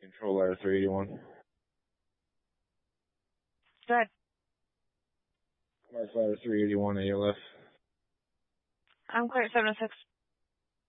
Control ladder 381. Good. Mark ladder 381 ALF. I'm clear at 706.